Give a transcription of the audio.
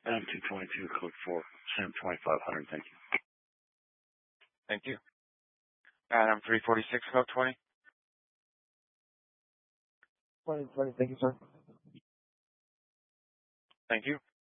Adam 222, code 4, Sam 2500. Thank you. Thank you. Adam 346, code 20. 20. Thank you, sir. Thank you.